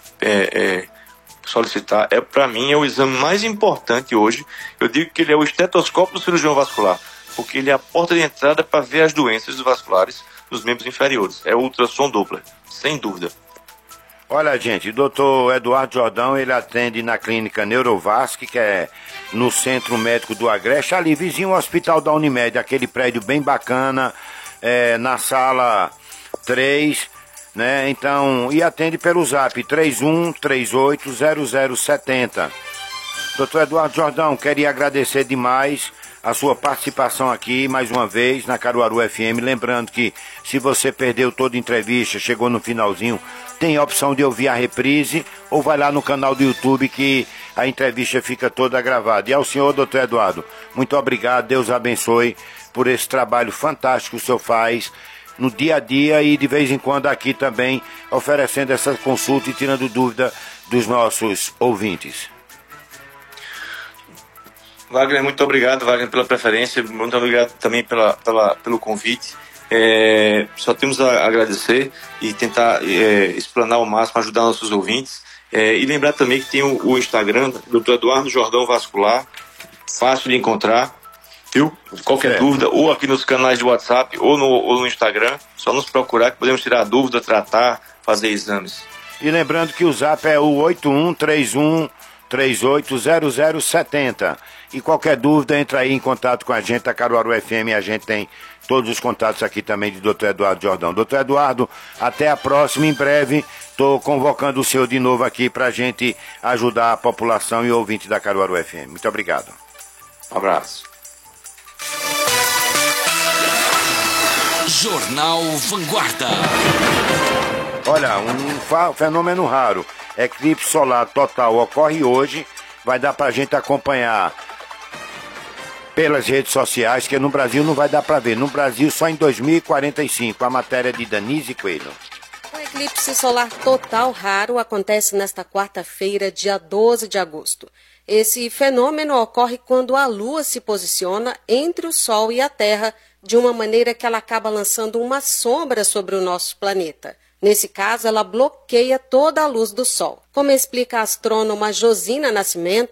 [SPEAKER 17] solicitar, para mim é o exame mais importante hoje. Eu digo que ele é o estetoscópio do cirurgião vascular, porque ele é a porta de entrada para ver as doenças vasculares dos membros inferiores. É o ultrassom Doppler, sem dúvida.
[SPEAKER 1] Olha, gente, o doutor Eduardo Jordão, ele atende na clínica Neurovasc, que é no Centro Médico do Agreste, ali vizinho ao Hospital da Unimed, aquele prédio bem bacana, na sala 3, né? Então, e atende pelo zap 31380070. Doutor Eduardo Jordão, queria agradecer demais a sua participação aqui, mais uma vez, na Caruaru FM. Lembrando que, se você perdeu toda a entrevista, chegou no finalzinho, tem a opção de ouvir a reprise, ou vai lá no canal do YouTube que a entrevista fica toda gravada. E ao senhor, doutor Eduardo, muito obrigado, Deus abençoe por esse trabalho fantástico que o senhor faz no dia a dia e de vez em quando aqui também, oferecendo essa consulta e tirando dúvida dos nossos ouvintes.
[SPEAKER 17] Wagner, muito obrigado, Wagner, pela preferência, muito obrigado também pelo convite. Só temos a agradecer e tentar explanar ao máximo, ajudar nossos ouvintes. E lembrar também que tem o Instagram, Dr. Eduardo Jordão Vascular, fácil de encontrar, viu? Qualquer dúvida, ou aqui nos canais de WhatsApp, ou no Instagram, só nos procurar que podemos tirar dúvida, tratar, fazer exames.
[SPEAKER 1] E lembrando que o zap é o 8131380070. E qualquer dúvida, entra aí em contato com a gente, a Caruaru FM, a gente tem todos os contatos aqui também de Dr. Eduardo Jordão. Doutor Eduardo, até a próxima, em breve, estou convocando o senhor de novo aqui para a gente ajudar a população e o ouvinte da Caruaru FM. Muito obrigado.
[SPEAKER 17] Um abraço.
[SPEAKER 4] Jornal Vanguarda.
[SPEAKER 1] Olha, um fenômeno raro, eclipse solar total ocorre hoje, vai dar para a gente acompanhar pelas redes sociais, que no Brasil não vai dar para ver. No Brasil só em 2045, a matéria de Danise Coelho.
[SPEAKER 19] O eclipse solar total raro acontece nesta quarta-feira, dia 12 de agosto. Esse fenômeno ocorre quando a Lua se posiciona entre o Sol e a Terra, de uma maneira que ela acaba lançando uma sombra sobre o nosso planeta. Nesse caso, ela bloqueia toda a luz do Sol. Como explica a astrônoma Josina Nascimento,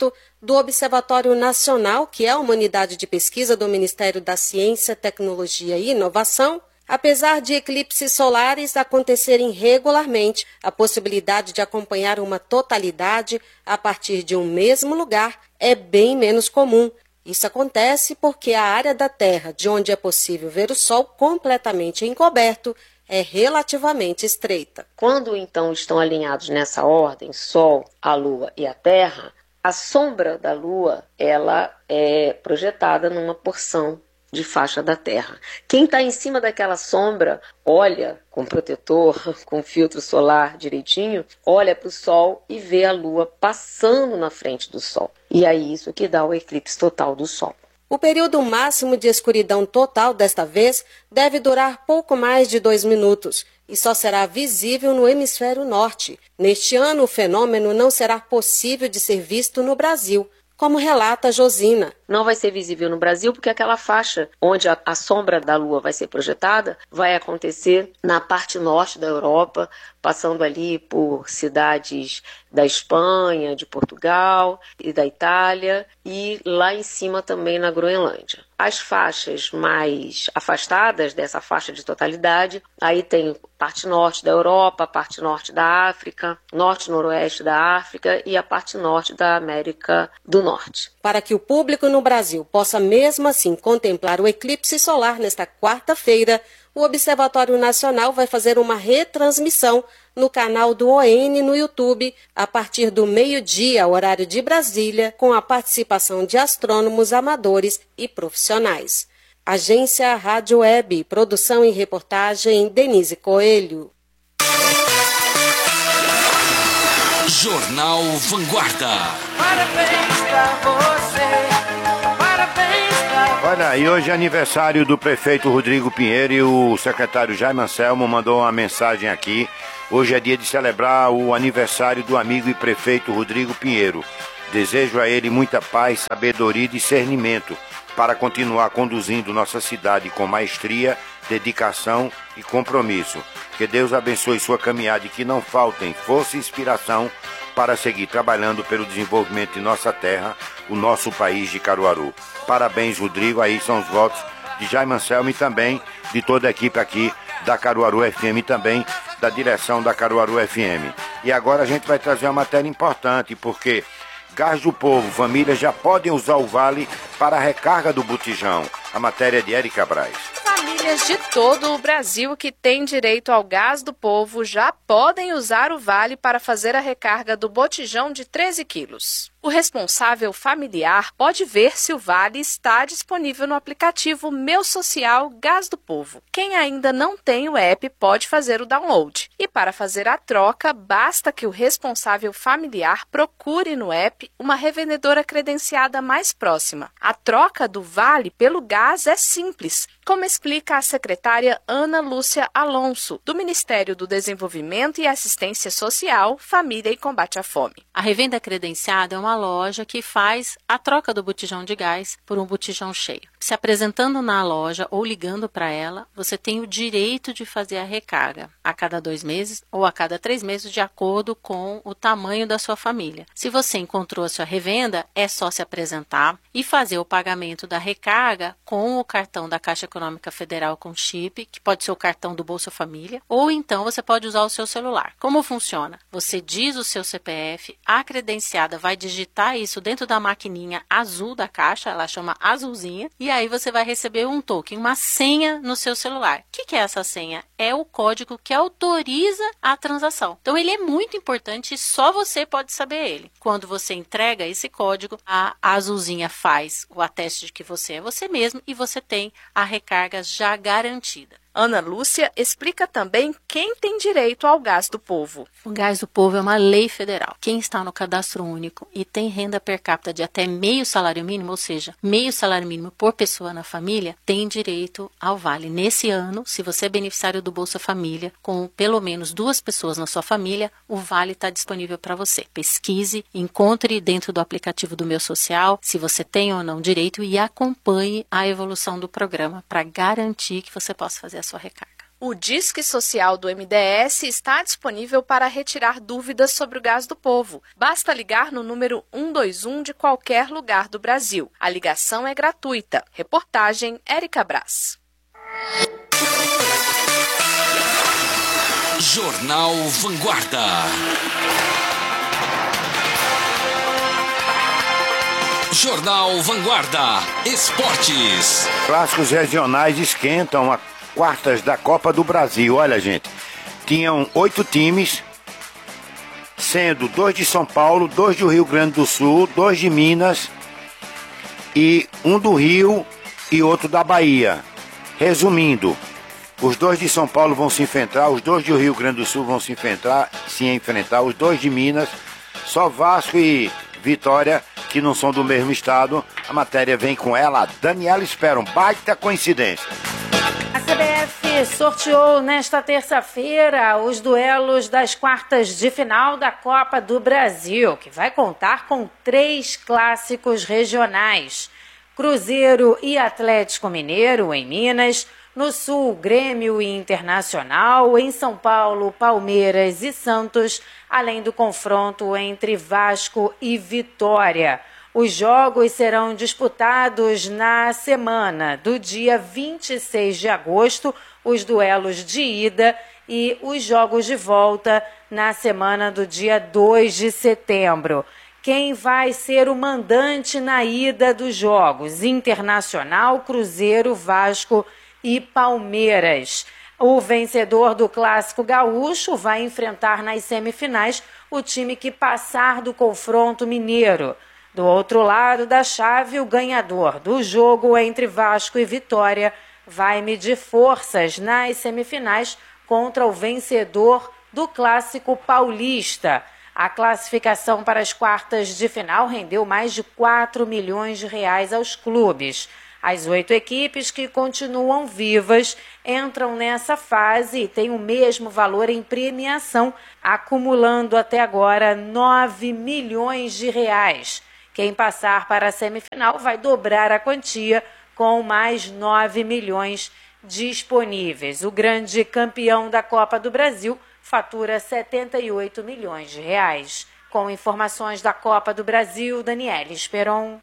[SPEAKER 19] do Observatório Nacional, que é uma unidade de pesquisa do Ministério da Ciência, Tecnologia e Inovação, apesar de eclipses solares acontecerem regularmente, a possibilidade de acompanhar uma totalidade a partir de um mesmo lugar é bem menos comum. Isso acontece porque a área da Terra de onde é possível ver o Sol completamente encoberto é relativamente estreita.
[SPEAKER 20] Quando então estão alinhados nessa ordem, Sol, a Lua e a Terra, a sombra da Lua ela é projetada numa porção de faixa da Terra. Quem está em cima daquela sombra olha com protetor, com filtro solar direitinho, olha para o Sol e vê a Lua passando na frente do Sol. E é isso que dá o eclipse total do Sol.
[SPEAKER 19] O período máximo de escuridão total desta vez deve durar pouco mais de 2 minutos e só será visível no hemisfério norte. Neste ano, o fenômeno não será possível de ser visto no Brasil, como relata Josina.
[SPEAKER 20] Não vai ser visível no Brasil porque aquela faixa onde a sombra da Lua vai ser projetada vai acontecer na parte norte da Europa, passando ali por cidades da Espanha, de Portugal e da Itália e lá em cima também na Groenlândia. As faixas mais afastadas dessa faixa de totalidade, aí tem parte norte da Europa, parte norte da África, norte e noroeste da África e a parte norte da América do Norte.
[SPEAKER 19] Para que o público no Brasil possa mesmo assim contemplar o eclipse solar nesta quarta-feira, o Observatório Nacional vai fazer uma retransmissão no canal do ON no YouTube a partir do meio-dia, horário de Brasília, com a participação de astrônomos amadores e profissionais. Agência Rádio Web, produção e reportagem Denise Coelho.
[SPEAKER 4] Jornal Vanguarda.
[SPEAKER 21] Parabéns pra você, parabéns pra você.
[SPEAKER 1] Olha, e hoje é aniversário do prefeito Rodrigo Pinheiro e o secretário Jaime Anselmo mandou uma mensagem aqui. Hoje é dia de celebrar o aniversário do amigo e prefeito Rodrigo Pinheiro. Desejo a ele muita paz, sabedoria e discernimento para continuar conduzindo nossa cidade com maestria, dedicação e compromisso. Que Deus abençoe sua caminhada e que não faltem força e inspiração para seguir trabalhando pelo desenvolvimento de nossa terra, o nosso país de Caruaru. Parabéns, Rodrigo, aí são os votos de Jaime Anselmo e também de toda a equipe aqui da Caruaru FM e também da direção da Caruaru FM. E agora a gente vai trazer uma matéria importante, porque Gás do Povo, famílias já podem usar o vale para a recarga do botijão. A matéria é de Érica Braz.
[SPEAKER 22] Famílias de todo o Brasil que têm direito ao Gás do Povo já podem usar o vale para fazer a recarga do botijão de 13 quilos. O responsável familiar pode ver se o vale está disponível no aplicativo Meu Social Gás do Povo. Quem ainda não tem o app pode fazer o download. E para fazer a troca, basta que o responsável familiar procure no app uma revendedora credenciada mais próxima. A troca do vale pelo gás é simples, como explica a secretária Ana Lúcia Alonso, do Ministério do Desenvolvimento e Assistência Social, Família e Combate à Fome.
[SPEAKER 23] A revenda credenciada é uma loja que faz a troca do botijão de gás por um botijão cheio. Se apresentando na loja ou ligando para ela, você tem o direito de fazer a recarga a cada 2 meses ou a cada 3 meses, de acordo com o tamanho da sua família. Se você encontrou a sua revenda, é só se apresentar e fazer o pagamento da recarga com o cartão da Caixa Econômica Federal com chip, que pode ser o cartão do Bolsa Família, ou então você pode usar o seu celular. Como funciona? Você diz o seu CPF, a credenciada vai digitar isso dentro da maquininha azul da caixa, ela chama azulzinha, e aí você vai receber um token, uma senha no seu celular. O que é essa senha? É o código que autoriza a transação. Então ele é muito importante e só você pode saber ele. Quando você entrega esse código, a azulzinha faz o ateste de que você é você mesmo e você tem a recarga já garantida.
[SPEAKER 22] Ana Lúcia explica também quem tem direito ao Gás do Povo.
[SPEAKER 23] O Gás do Povo é uma lei federal. Quem está no cadastro único e tem renda per capita de até meio salário mínimo, ou seja, meio salário mínimo por pessoa na família, tem direito ao vale. Nesse ano, se você é beneficiário do Bolsa Família, com pelo menos 2 pessoas na sua família, o vale está disponível para você. Pesquise, encontre dentro do aplicativo do Meu Social se você tem ou não direito e acompanhe a evolução do programa para garantir que você possa fazer a sua recarga.
[SPEAKER 22] O Disque Social do MDS está disponível para retirar dúvidas sobre o gás do povo. Basta ligar no número 121 de qualquer lugar do Brasil. A ligação é gratuita. Reportagem Érica Brás.
[SPEAKER 4] Jornal Vanguarda. Jornal Vanguarda. Esportes.
[SPEAKER 1] Clássicos regionais esquentam a quartas da Copa do Brasil. Olha, gente, tinham 8 times, sendo 2 de São Paulo, 2 do Rio Grande do Sul, 2 de Minas e 1 do Rio e outro da Bahia. Resumindo, os 2 de São Paulo vão se enfrentar, os 2 do Rio Grande do Sul vão se enfrentar, os 2 de Minas, só Vasco e Vitória, que não são do mesmo estado. A matéria vem com ela, Daniela Esperon. Baita coincidência.
[SPEAKER 2] A CBF sorteou nesta terça-feira os duelos das quartas de final da Copa do Brasil, que vai contar com 3 clássicos regionais. Cruzeiro e Atlético Mineiro, em Minas. No Sul, Grêmio e Internacional. Em São Paulo, Palmeiras e Santos, além do confronto entre Vasco e Vitória. Os jogos serão disputados na semana do dia 26 de agosto, os duelos de ida, e os jogos de volta na semana do dia 2 de setembro. Quem vai ser o mandante na ida dos jogos? Internacional, Cruzeiro, Vasco e Palmeiras. O vencedor do Clássico Gaúcho vai enfrentar nas semifinais o time que passar do confronto mineiro. Do outro lado da chave, o ganhador do jogo entre Vasco e Vitória vai medir forças nas semifinais contra o vencedor do Clássico Paulista. A classificação para as quartas de final rendeu mais de 4 milhões de reais aos clubes. As 8 equipes que continuam vivas entram nessa fase e têm o mesmo valor em premiação, acumulando até agora 9 milhões de reais. Quem passar para a semifinal vai dobrar a quantia com mais 9 milhões disponíveis. O grande campeão da Copa do Brasil fatura 78 milhões de reais. Com informações da Copa do Brasil, Daniela Esperon.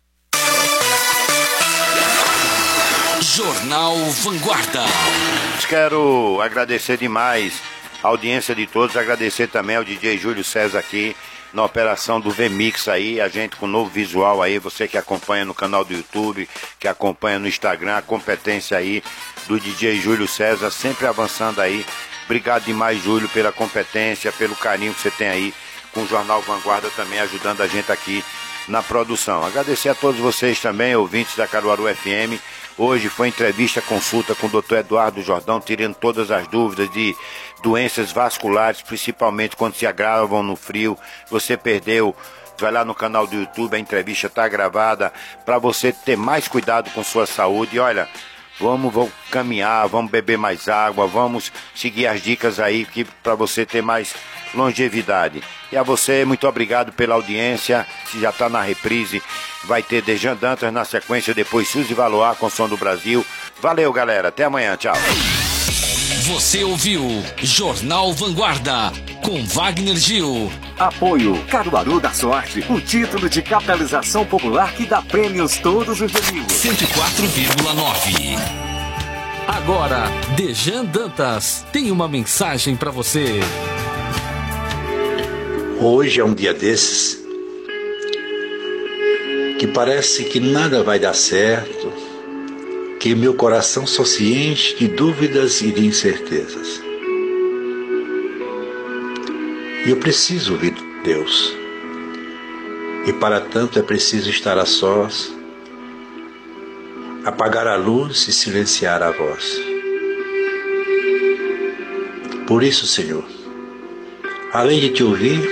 [SPEAKER 4] Jornal Vanguarda.
[SPEAKER 1] Quero agradecer demais a audiência de todos, agradecer também ao DJ Júlio César aqui na operação do VMix aí, a gente com novo visual aí, você que acompanha no canal do YouTube, que acompanha no Instagram, a competência aí do DJ Júlio César, sempre avançando aí. Obrigado demais, Júlio, pela competência, pelo carinho que você tem aí com o Jornal Vanguarda também, ajudando a gente aqui na produção. Agradecer a todos vocês também, ouvintes da Caruaru FM. Hoje foi entrevista, consulta com o Dr. Eduardo Jordão, tirando todas as dúvidas de doenças vasculares, principalmente quando se agravam no frio. Você perdeu, vai lá no canal do YouTube, a entrevista está gravada, para você ter mais cuidado com sua saúde. E olha, vamos caminhar, vamos beber mais água, vamos seguir as dicas aí para você ter mais longevidade. E a você, muito obrigado pela audiência. Se já está na reprise, vai ter Dejan Dantas na sequência, depois Suzy Valoar com Som do Brasil. Valeu, galera, até amanhã, tchau.
[SPEAKER 4] Você ouviu Jornal Vanguarda com Wagner Gil.
[SPEAKER 3] Apoio Caruaru da Sorte, o título de capitalização popular que dá prêmios todos os domingos.
[SPEAKER 4] 104,9. Agora, Dejan Dantas tem uma mensagem para você.
[SPEAKER 6] Hoje é um dia desses que parece que nada vai dar certo, que meu coração só se enche de dúvidas e de incertezas. E eu preciso ouvir Deus. E para tanto é preciso estar a sós, apagar a luz e silenciar a voz. Por isso, Senhor, além de te ouvir,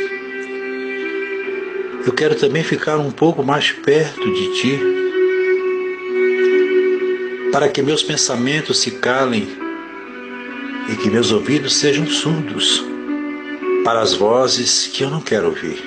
[SPEAKER 6] eu quero também ficar um pouco mais perto de ti, para que meus pensamentos se calem e que meus ouvidos sejam surdos para as vozes que eu não quero ouvir.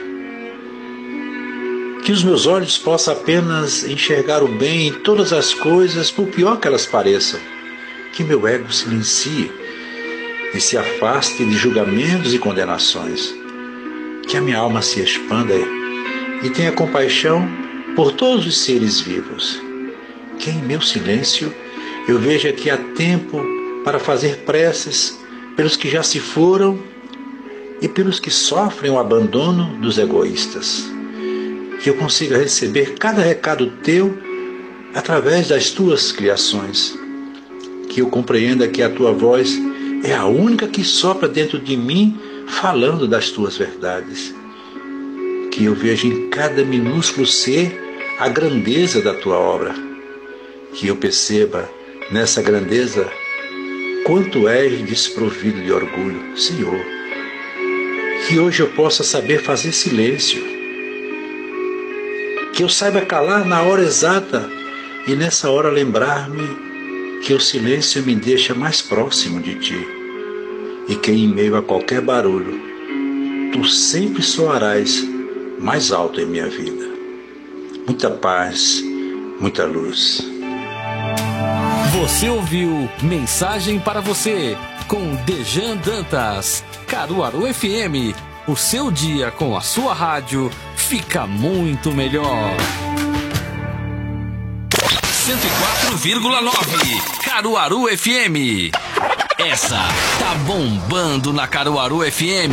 [SPEAKER 6] Que os meus olhos possam apenas enxergar o bem em todas as coisas, por pior que elas pareçam. Que meu ego silencie e se afaste de julgamentos e condenações. Que a minha alma se expanda e tenha compaixão por todos os seres vivos. Que em meu silêncio eu veja que há tempo para fazer preces pelos que já se foram e pelos que sofrem o abandono dos egoístas. Que eu consiga receber cada recado teu através das tuas criações. Que eu compreenda que a tua voz é a única que sopra dentro de mim, falando das tuas verdades. Que eu veja em cada minúsculo ser a grandeza da tua obra. Que eu perceba nessa grandeza quanto és desprovido de orgulho, Senhor. Que hoje eu possa saber fazer silêncio. Que eu saiba calar na hora exata e nessa hora lembrar-me que o silêncio me deixa mais próximo de ti e que em meio a qualquer barulho tu sempre soarás mais alto em minha vida. Muita paz, muita luz.
[SPEAKER 4] Você ouviu Mensagem para Você com Dejan Dantas, Caruaru FM. O seu dia com a sua rádio fica muito melhor. 104,9 Caruaru FM. Essa tá bombando na Caruaru FM.